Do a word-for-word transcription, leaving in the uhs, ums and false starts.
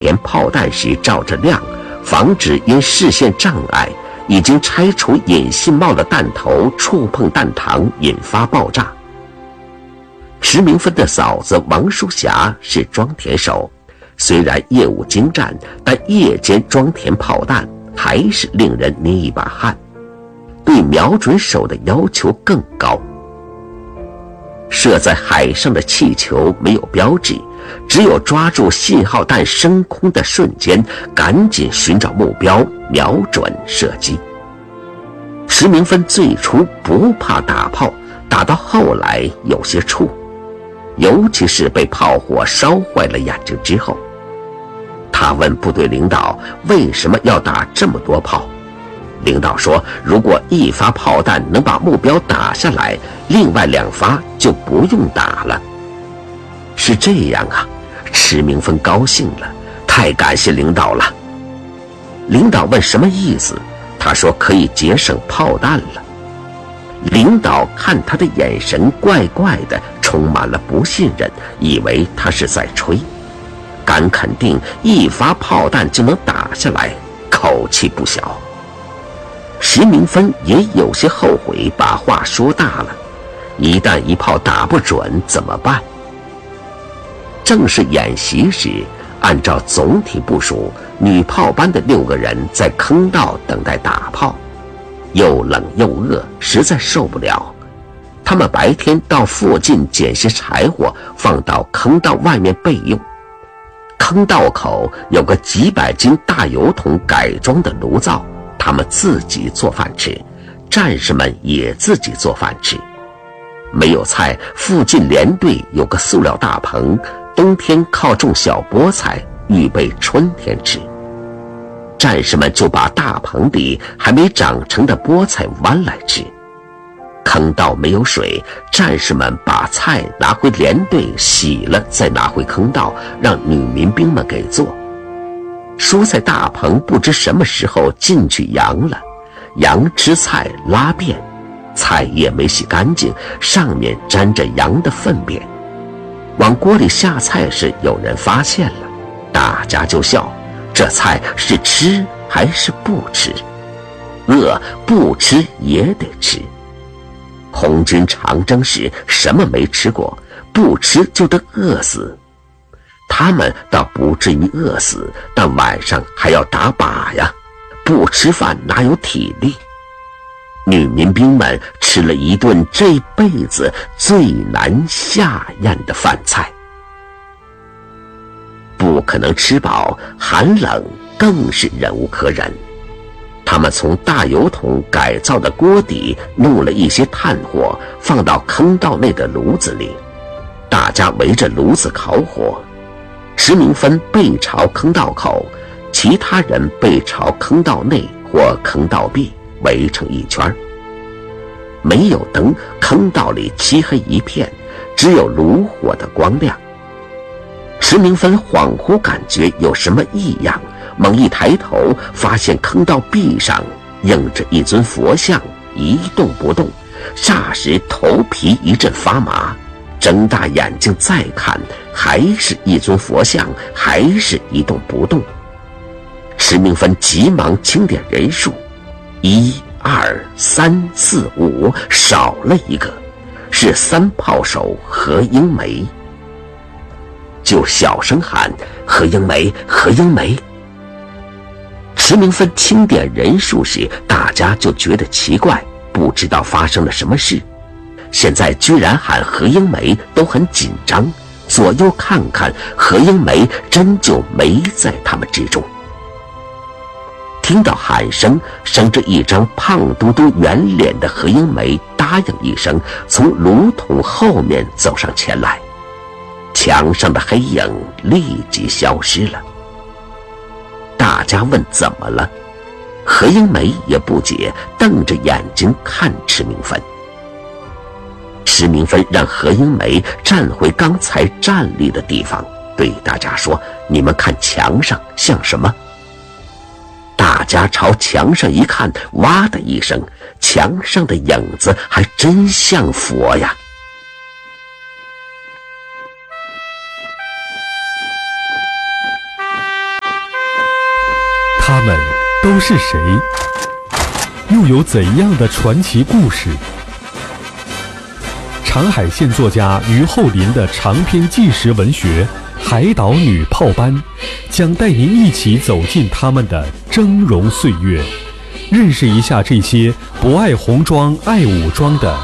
填炮弹时照着亮，防止因视线障碍已经拆除引信帽的弹头触碰弹膛引发爆炸。石明芬的嫂子王淑霞是装填手，虽然业务精湛，但夜间装填炮弹还是令人捏一把汗，对瞄准手的要求更高。射在海上的气球没有标志，只有抓住信号弹升空的瞬间，赶紧寻找目标，瞄准射击。石明芬最初不怕打炮，打到后来有些怵，尤其是被炮火烧坏了眼睛之后。他问部队领导为什么要打这么多炮，领导说如果一发炮弹能把目标打下来，另外两发就不用打了。是这样啊，石明芬高兴了，太感谢领导了。领导问什么意思，他说可以节省炮弹了。领导看他的眼神怪怪的，充满了不信任，以为他是在吹，敢肯定一发炮弹就能打下来，口气不小。石明芬也有些后悔把话说大了，一旦一炮打不准怎么办？正式演习时，按照总体部署，女炮班的六个人在坑道等待打炮，又冷又饿，实在受不了。他们白天到附近捡些柴火，放到坑道外面备用。坑道口有个几百斤大油桶改装的炉灶，他们自己做饭吃，战士们也自己做饭吃。没有菜，附近连队有个塑料大棚，冬天靠种小菠菜，预备春天吃。战士们就把大棚里还没长成的菠菜剜来吃。坑道没有水，战士们把菜拿回连队洗了，再拿回坑道，让女民兵们给做。蔬菜大棚不知什么时候进去羊了，羊吃菜拉便，菜叶没洗干净，上面沾着羊的粪便。往锅里下菜时，有人发现了，大家就笑，这菜是吃还是不吃？饿不吃也得吃。红军长征时什么没吃过，不吃就得饿死。他们倒不至于饿死，但晚上还要打靶呀，不吃饭哪有体力？女民兵们吃了一顿这辈子最难下咽的饭菜，不可能吃饱，寒冷更是忍无可忍。他们从大油桶改造的锅底弄了一些炭火，放到坑道内的炉子里，大家围着炉子烤火。石明芬背朝坑道口，其他人背朝坑道内或坑道壁，围成一圈。没有灯，坑道里漆黑一片，只有炉火的光亮。石明芬恍惚感觉有什么异样，猛一抬头，发现坑道壁上映着一尊佛像，一动不动。霎时头皮一阵发麻，睁大眼睛再看，还是一尊佛像，还是一动不动。石明芬急忙清点人数，一二三四五，少了一个，是三炮手何英梅。就小声喊何英梅，何英梅。石明芬清点人数时，大家就觉得奇怪，不知道发生了什么事。现在居然喊何英梅，都很紧张，左右看看，何英梅真就没在他们之中。听到喊声，生着一张胖嘟嘟圆脸的何英梅答应一声，从炉桶后面走上前来。墙上的黑影立即消失了。大家问怎么了，何英梅也不解，瞪着眼睛看池明芬。池明芬让何英梅站回刚才站立的地方，对大家说：“你们看墙上像什么？”大家朝墙上一看，哇的一声，墙上的影子还真像佛呀！ 他们都是谁？又有怎样的传奇故事？长海县作家于厚林的长篇纪实文学《海岛女炮班》，将带您一起走进他们的峥嵘岁月，认识一下这些不爱红装爱武装的